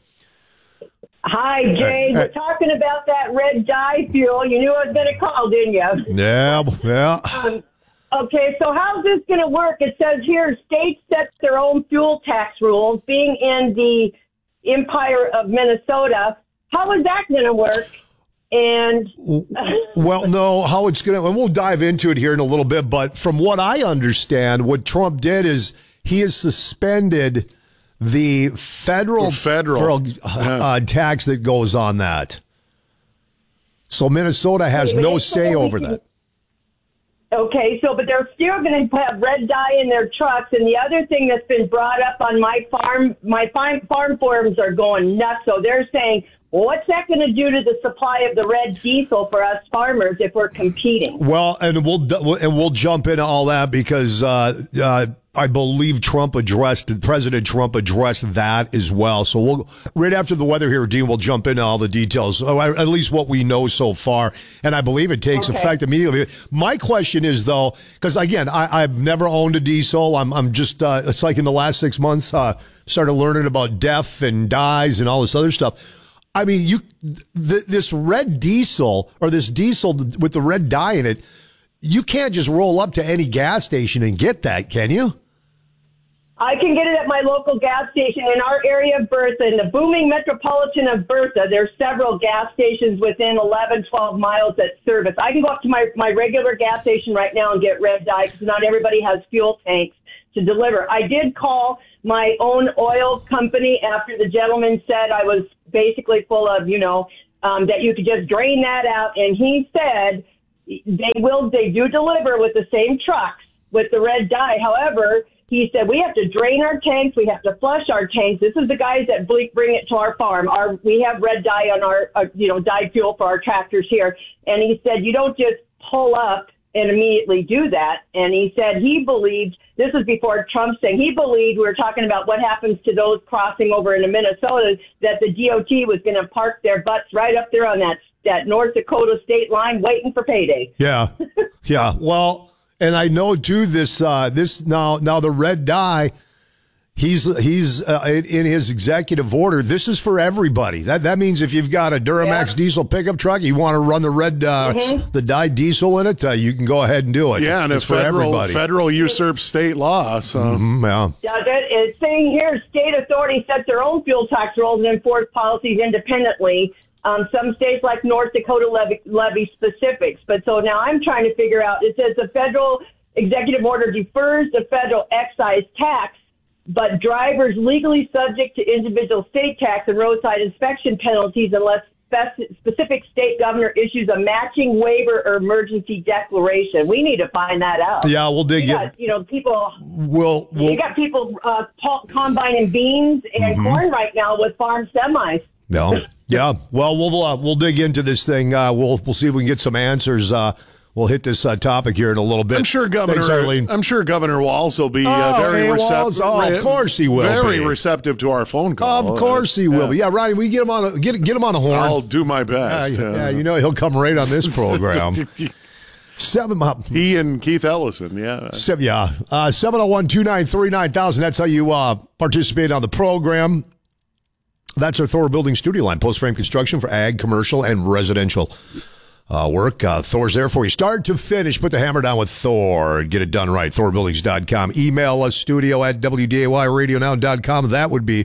Hi, Jay. Hey, We're hey. talking about that red dye fuel. You knew I was going to call, didn't you? Yeah, yeah. Um, okay, so how's this going to work? It says here states set their own fuel tax rules. Being in the Empire of Minnesota, how is that going to work? And Well, no, how it's going to, and we'll dive into it here in a little bit, but from what I understand, what Trump did is he has suspended the federal, The federal. uh, uh, tax that goes on that. So Minnesota has no say over that. Okay, so but they're still going to have red dye in their trucks. And the other thing that's been brought up on my farm, my farm farm forums are going nuts. So they're saying, well, what's that going to do to the supply of the red diesel for us farmers if we're competing? Well, and we'll and we'll jump into all that because uh, uh, I believe Trump addressed, President Trump addressed that as well. So we'll, right after the weather here, Dean, we'll jump into all the details, or at least what we know so far. And I believe it takes okay. effect immediately. My question is, though, because again, I, I've never owned a diesel. I'm, I'm just, uh, it's like in the last six months, uh, started learning about D E F and dyes and all this other stuff. I mean, you, th- this red diesel or this diesel with the red dye in it, you can't just roll up to any gas station and get that, can you? I can get it at my local gas station in our area of Bertha, in the booming metropolitan of Bertha. There's several gas stations within eleven, twelve miles that service. I can go up to my, my regular gas station right now and get red dye because not everybody has fuel tanks to deliver. I did call my own oil company after the gentleman said I was basically full of, you know, um, that you could just drain that out. And he said they will, they do deliver with the same trucks with the red dye. However, he said, we have to drain our tanks. We have to flush our tanks. This is the guys that bring it to our farm. Our, we have red dye on our, uh, you know, dyed fuel for our tractors here. And he said, you don't just pull up and immediately do that. And he said he believed, this is before Trump saying, he believed, we were talking about what happens to those crossing over into Minnesota, that the D O T was going to park their butts right up there on that, that North Dakota state line waiting for payday. Yeah. Yeah. Well, and I know too this uh, this now now the red dye, he's he's uh, in his executive order. This is for everybody. That that means if you've got a Duramax yeah. diesel pickup truck, you want to run the red uh, mm-hmm. the dyed diesel in it, uh, you can go ahead and do it. Yeah, and it's a federal for everybody. federal usurps state law. So mm-hmm, yeah, yeah. That, it's saying here, state authorities set their own fuel tax rules and enforce policies independently. Um, some states like North Dakota levy, levy specifics. But so now I'm trying to figure out, it says the federal executive order defers the federal excise tax, but drivers legally subject to individual state tax and roadside inspection penalties unless spec- specific state governor issues a matching waiver or emergency declaration. We need to find that out. Yeah, we'll dig you. in. You know, people. We'll, we'll, you got people uh, combining beans and mm-hmm. corn right now with farm semis. No. Yeah, well, we'll uh, we'll dig into this thing. Uh, we'll we'll see if we can get some answers. Uh, we'll hit this uh, topic here in a little bit. I'm sure Governor. Thanks, I'm sure Governor Walz will be uh, oh, very hey, receptive. Oh, of course he will. Very be. receptive to our phone call. Of course he will. Yeah, be. yeah Ronnie, we get him on a, get get him on a horn. I'll do my best. Yeah, yeah, you know he'll come right on this program. Seven up. He and Keith Ellison, yeah. Seven, yeah. Uh, seven oh one, two nine three, nine thousand. That's how you uh, participate on the program. That's our Thor Building studio line. Post-frame construction for ag, commercial, and residential uh, work. Uh, Thor's there for you. Start to finish. Put the hammer down with Thor. Get it done right. Thor Buildings dot com. Email us, studio at W D A Y radio now dot com. That would be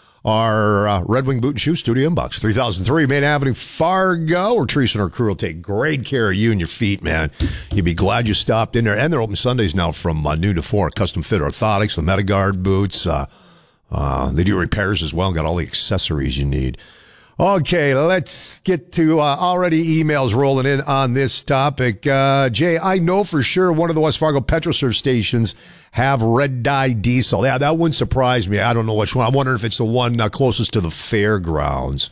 our uh, Red Wing Boot and Shoe studio inbox. three thousand three Main Avenue, Fargo, where Teresa and her crew will take great care of you and your feet, man. You'll be glad you stopped in there. And they're open Sundays now from uh, noon to four. Custom fit orthotics, the MetaGuard boots, uh, Uh, they do repairs as well. Got all the accessories you need. Okay, let's get to uh, already emails rolling in on this topic. Uh, Jay, I know for sure one of the West Fargo Petroserve stations have red dye diesel. Yeah, that wouldn't surprise me. I don't know which one. I'm wondering if it's the one uh, closest to the fairgrounds.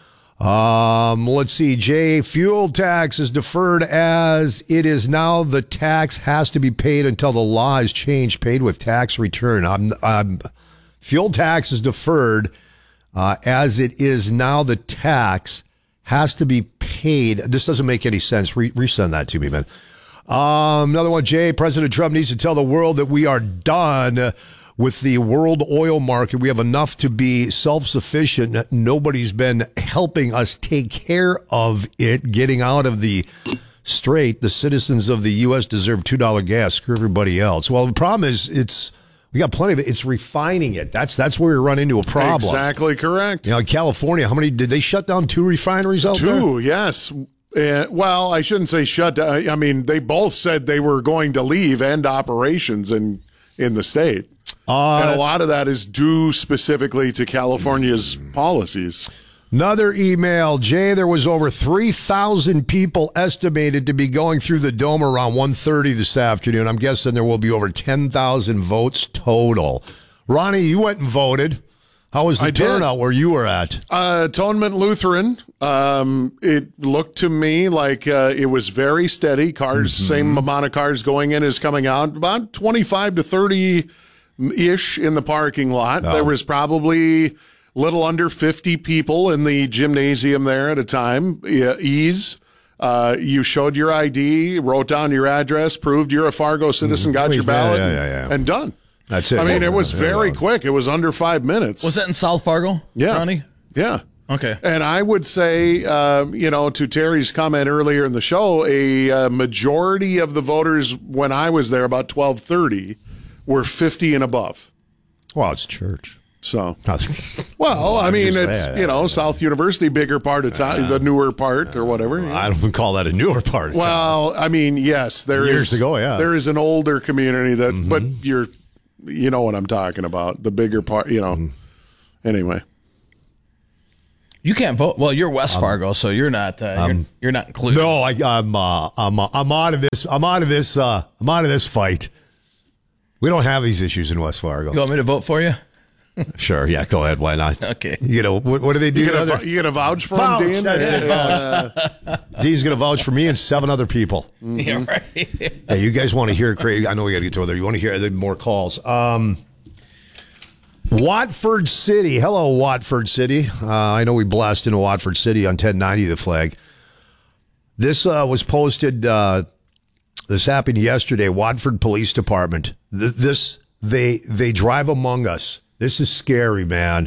Um, let's see. Jay, fuel tax is deferred as it is now. The tax has to be paid until the law is changed. Paid with tax return. I'm. I'm Fuel tax is deferred uh, as it is now. The tax has to be paid. This doesn't make any sense. Re- resend that to me, man. Um, another one, Jay. President Trump needs to tell the world that we are done with the world oil market. We have enough to be self-sufficient. Nobody's been helping us take care of it, getting out of the strait. The citizens of the U S deserve two dollars gas. Screw everybody else. Well, the problem is it's we got plenty of it. It's refining it. That's that's where we run into a problem. Exactly correct. You know, California, how many did they shut down? Two refineries out two, there? Two, yes. Uh, well, I shouldn't say shut down. I mean, they both said they were going to leave end operations in in the state, uh, and a lot of that is due specifically to California's policies. Another email, Jay, there was over three thousand people estimated to be going through the Dome around one thirty this afternoon. I'm guessing there will be over ten thousand votes total. Ronnie, you went and voted. How was the I turnout did. where you were at? Uh, Atonement Lutheran. Um, it looked to me like uh, it was very steady. Cars, mm-hmm. same amount of cars going in as coming out. About twenty-five to thirty ish in the parking lot. Oh. There was probably a little under fifty people in the gymnasium there at a time. Yeah, ease. Uh, you showed your I D, wrote down your address, proved you're a Fargo citizen, got your ballot, yeah, yeah, yeah. and done. That's it. I mean, Yeah, it was yeah, very yeah. quick. It was under five minutes. Was that in South Fargo, Yeah. Ronnie? Yeah. Okay. And I would say, um, you know, to Terry's comment earlier in the show, a uh, majority of the voters when I was there, about twelve thirty, were fifty and above. Well, it's church. So, well, I I'm mean, just it's, saying. you know, South University, bigger part of town, the newer part or whatever. I don't even call that a newer part of town. Well, I mean, yes, there is Years ago, yeah. there is an older community that, but you're, you know what I'm talking about, the bigger part, you know. Anyway, You can't vote. Well, you're West Fargo, so you're not. Uh, you're, you're not included. No, I, I'm uh, I'm uh, I'm out of this. I'm out of this. Uh, I'm out of this fight. We don't have these issues in West Fargo. You want me to vote for you? Sure, yeah, go ahead. Why not? Okay. You know what? What do they do? you gonna, Other- vou- you gonna vouch for Vouch, him, Dean? that's it, Yeah. vouch. Dean's going to vouch for me and seven other people. Yeah, right. Hey, you guys want to hear crazy? I know we got to get to other. You want to hear other more calls? Um, Watford City. Hello, Watford City. Uh, I know we blast into Watford City on ten ninety The Flag. This uh, was posted. Uh, this happened yesterday. Watford Police Department. Th- this they they drive among us. This is scary, man.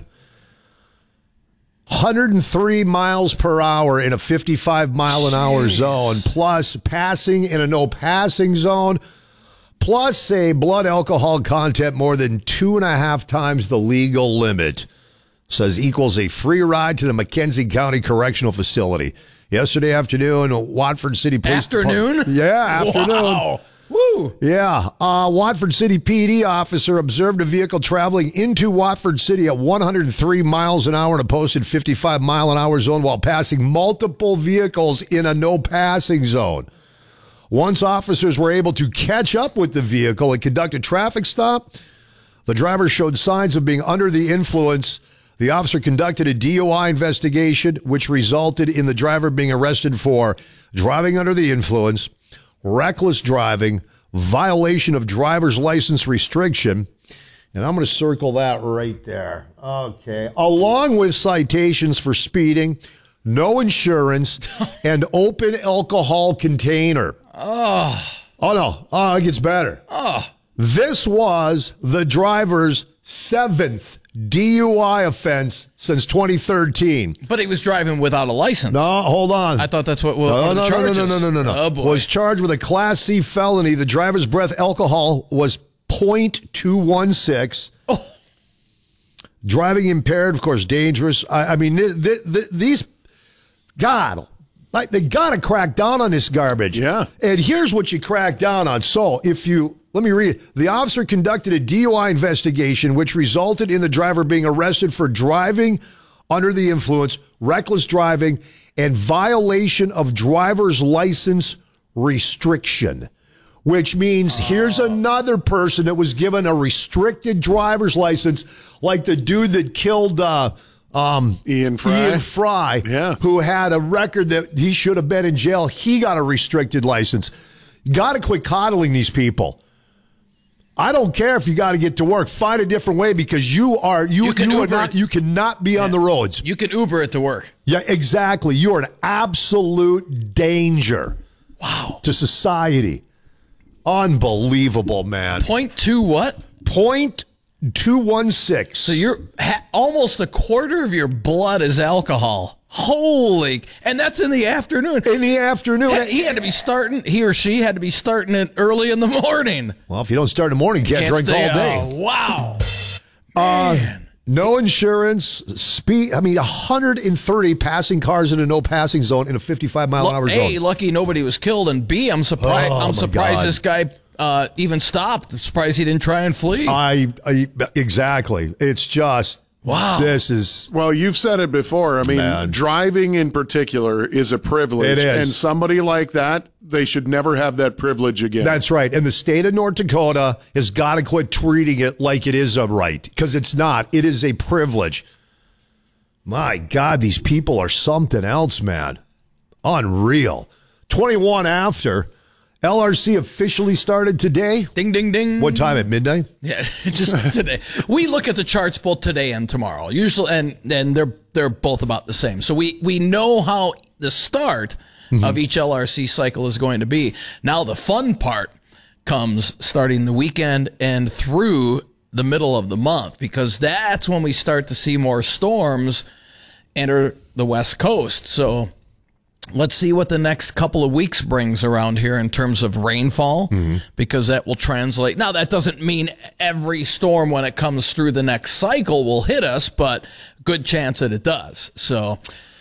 one hundred three miles per hour in a fifty-five mile an hour zone, plus passing in a no passing zone, plus a blood alcohol content more than two and a half times the legal limit. Says equals a free ride to the Mackenzie County Correctional Facility. Yesterday afternoon, Watford City Police Afternoon? Department. Yeah, afternoon. Wow. Woo. Yeah. Uh, Watford City P D officer observed a vehicle traveling into Watford City at one hundred three miles an hour in a posted fifty-five mile an hour zone while passing multiple vehicles in a no passing zone. Once officers were able to catch up with the vehicle and conduct a traffic stop, the driver showed signs of being under the influence. The officer conducted a D U I investigation, which resulted in the driver being arrested for driving under the influence, reckless driving, violation of driver's license restriction, and I'm going to circle that right there. Okay. Along with citations for speeding, no insurance, and open alcohol container. Oh. Oh, no. Oh, it gets better. Oh. This was the driver's seventh D U I offense since twenty thirteen. But he was driving without a license. No, hold on. I thought that's what was no, one no, of the no, charges. no, no, no, no, no, no. Oh, boy. Was charged with a Class C felony. The driver's breath alcohol was point two one six. Oh. Driving impaired, of course, dangerous. I, I mean, th- th- th- these, God, like they got to crack down on this garbage. Yeah. And here's what you crack down on. So if you, let me read it. The officer conducted a D U I investigation, which resulted in the driver being arrested for driving under the influence, reckless driving, and violation of driver's license restriction. Which means here's another person that was given a restricted driver's license, like the dude that killed uh, um, Ian Fry. Ian Fry, Yeah. who had a record that he should have been in jail. He got a restricted license. You got to quit coddling these people. I don't care if you got to get to work. Find a different way because you are you You can you are Uber not it. you cannot be on the roads. You can Uber it to work. Yeah, exactly. You are an absolute danger. Wow. To society. Unbelievable, man. Point two what? Point two one six. So you're ha- almost a quarter of your blood is alcohol. Holy, and that's in the afternoon. In the afternoon. He, he had to be starting, he or she had to be starting it early in the morning. Well, if you don't start in the morning, you can't, drink stay- all day. Oh, wow. Uh, no insurance, speed. I mean, one hundred thirty passing cars in a no passing zone in a fifty-five mile an hour Look, A, zone. lucky nobody was killed, and B, I'm surprised. Oh, my I'm surprised God. this guy uh, even stopped. I'm surprised he didn't try and flee. I, I exactly. It's just wow. This is Well, you've said it before. I mean, Man. driving in particular is a privilege. It is. And somebody like that, they should never have that privilege again. That's right. And the state of North Dakota has got to quit treating it like it is a right, because it's not. It is a privilege. My God, these people are something else, man. Unreal. twenty-one after, L R C officially started today. Ding, ding, ding. What time, at midnight? Yeah, just today. We look at the charts both today and tomorrow. Usually, and and they're they're both about the same. So we we know how the start mm-hmm. of each L R C cycle is going to be. Now the fun part comes starting the weekend and through the middle of the month, because that's when we start to see more storms enter the West Coast. So let's see what the next couple of weeks brings around here in terms of rainfall, mm-hmm. because that will translate. Now, that doesn't mean every storm when it comes through the next cycle will hit us, but good chance that it does. So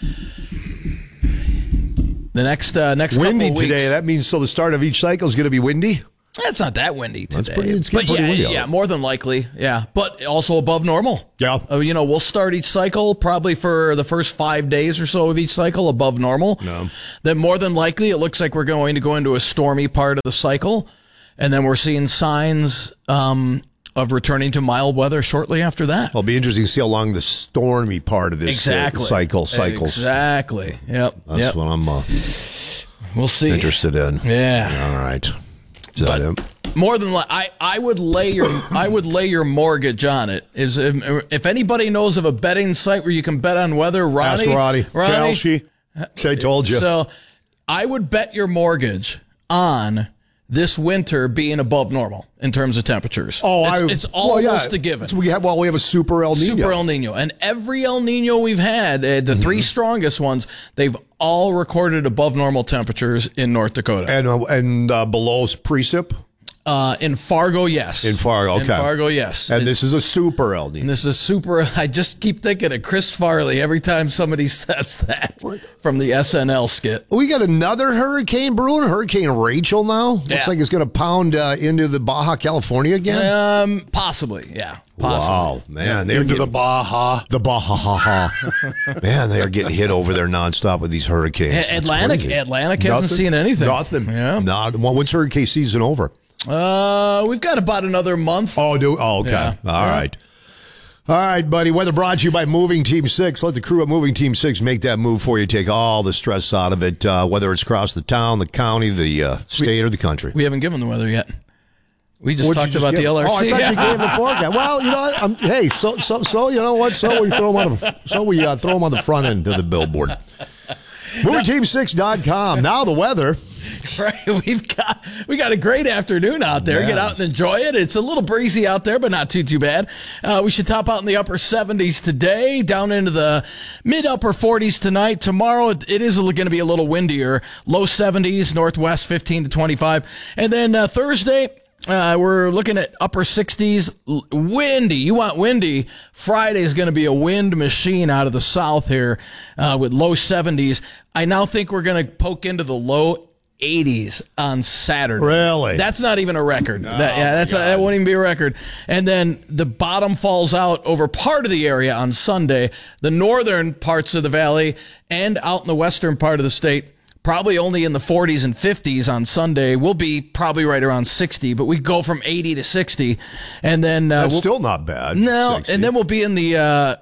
the next uh, next windy couple of weeks, today. That means so the start of each cycle is going to be windy. It's not that windy today. That's pretty, it's but pretty yeah, windy yeah, more than likely, yeah. But also above normal. Yeah. Uh, you know, we'll start each cycle probably for the first five days or so of each cycle above normal. No. Then more than likely, it looks like we're going to go into a stormy part of the cycle, and then we're seeing signs um, of returning to mild weather shortly after that. It'll be interesting to see how long the stormy part of this exactly. uh, cycle cycles. Exactly. Yep. That's yep. what I'm. Uh, we'll see. Interested in. Yeah. All right. Is that it? More than li- I, I would lay your I would lay your mortgage on it. Is if, if anybody knows of a betting site where you can bet on weather, Ronnie, Ask Ronnie, Ronnie, Kalshi. I told you. So I would bet your mortgage on this winter being above normal in terms of temperatures. Oh, it's, I, it's almost well, yeah. a given. So we have well, we have a super El Nino. Super El Nino, and every El Nino we've had, uh, the three strongest ones, they've all recorded above normal temperatures in North Dakota. And uh, and uh, below precip. Uh, in Fargo, yes. In Fargo, okay. In Fargo, yes. And it, this is a super El Nino. And this is super. I just keep thinking of Chris Farley every time somebody says that from the S N L skit. We got another hurricane brewing, Hurricane Rachel now. Looks Yeah. like it's going to pound uh, into the Baja California again. Um, possibly, yeah. Possibly. Wow, man. They're Into getting, the Baja. the Baja. Man, they are getting hit over there nonstop with these hurricanes. A- It's Atlantic, crazy. Atlantic hasn't Nothing? seen anything. Nothing. Yeah. Not, well, when's hurricane season over? Uh, we've got about another month. Oh, do oh, okay. Yeah. All Yeah. right. All right, buddy. Weather brought to you by Moving Team six. Let the crew at Moving Team six make that move for you. Take all the stress out of it, uh, whether it's across the town, the county, the uh, state, we, or the country. We haven't given the weather yet. We just What'd talked you just about give? the L R C. Oh, I thought you gave the forecast. Well, you know, what? I'm, hey, so so so you know what? So we throw them on the, so we uh, throw them on the front end of the billboard. Moving Team six dot com. Now the weather. Right, we've got we got a great afternoon out there. Yeah. Get out and enjoy it. It's a little breezy out there, but not too too bad. Uh, we should top out in the upper seventies today, down into the mid upper forties tonight. Tomorrow it, it is going to be a little windier, low seventies, northwest fifteen to twenty-five, and then uh, Thursday. Uh, we're looking at upper sixties, l- windy. You want windy. Friday is going to be a wind machine out of the south here uh, with low seventies. I now think we're going to poke into the low eighties on Saturday. Really? That's not even a record. Oh, that, yeah, that's a, that won't even be a record. And then the bottom falls out over part of the area on Sunday. The northern parts of the valley and out in the western part of the state, probably only in the forties and fifties on Sunday. We'll be probably right around sixty, but we go from eighty to sixty. And then uh, That's we'll, still not bad. No, sixty. and then we'll be in the uh,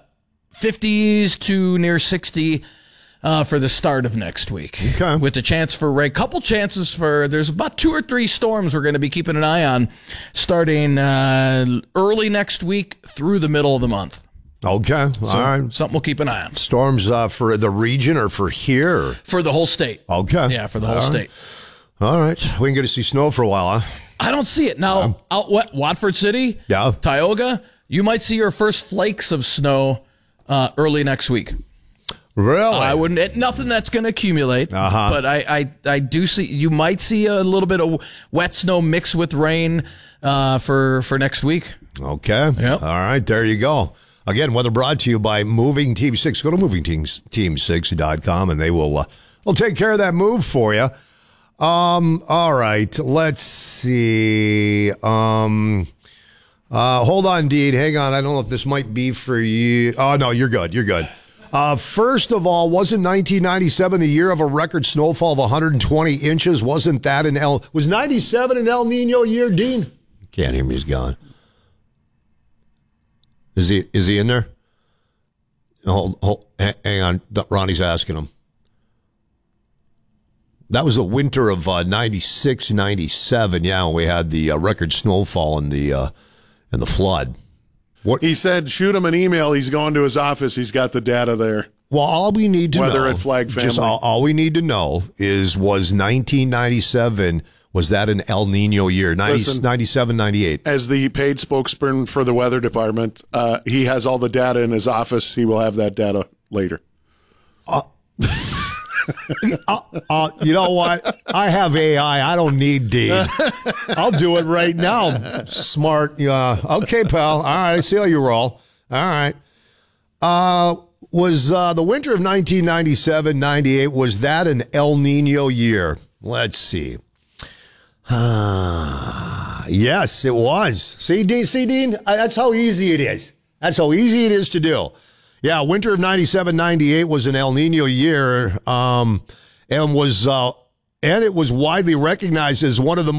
fifties to near sixty uh, for the start of next week. Okay. With the chance for rain. Couple chances for, there's about two or three storms we're going to be keeping an eye on starting uh, early next week through the middle of the month. Okay. So, All right. something we'll keep an eye on. Storms uh, for the region or for here? Or? For the whole state. Okay. Yeah, for the whole All state. Right. All right. We can get to see snow for a while, huh? I don't see it. Now, Um, out what, Watford City, Yeah. Tioga, you might see your first flakes of snow uh, early next week. Really? I wouldn't. It, nothing that's going to accumulate. Uh-huh. But I, I, I do see. You might see a little bit of wet snow mixed with rain uh, for for next week. Okay. Yep. All right. There you go. Again, weather brought to you by Moving Team six. Go to moving team six dot com and they will uh, will take care of that move for you. Um. All right. Let's see. Um. Uh. Hold on, Dean. Hang on. I don't know if this might be for you. Oh no, you're good. You're good. Uh, first of all, wasn't nineteen ninety-seven the year of a record snowfall of one hundred twenty inches? Wasn't that an El? Was ninety-seven an El Nino year, Dean? Can't hear me. He's gone. Is he? Is he in there? Hold, hold, hang on. Ronnie's asking him. That was the winter of uh, ninety-six, ninety-seven. Yeah, when we had the uh, record snowfall and the uh, and the flood. What he said, shoot him an email. He's going to his office. He's got the data there. Well, all we need to Weather know, at Flag Family. just all, all we need to know is was nineteen ninety-seven, was that an El Nino year? ninety, Listen, ninety-seven, ninety-eight. As the paid spokesman for the weather department, uh, he has all the data in his office. He will have that data later. Uh, uh, uh, you know what? I have A I. I don't need Dean. I'll do it right now. Smart. Uh, okay, pal. All right. I see how you roll. All right. Uh, was uh, the winter of nineteen ninety-seven, ninety-eight, was that an El Nino year? Let's see. Uh, yes, it was. See, Dean? See, Dean? Uh, that's how easy it is. That's how easy it is to do. Yeah, winter of ninety-seven, ninety-eight was an El Nino year, um, and was uh, and it was widely recognized as one of the